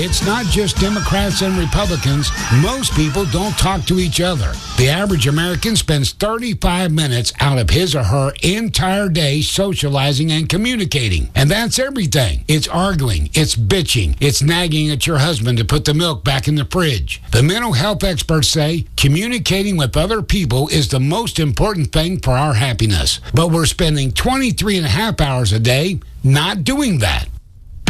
It's not just Democrats and Republicans. Most people don't talk to each other. The average American spends 35 minutes out of his or her entire day socializing and communicating. And that's everything. It's arguing, it's bitching, it's nagging at your husband to put the milk back in the fridge. The mental health experts say communicating with other people is the most important thing for our happiness. But we're spending 23 and a half hours a day not doing that.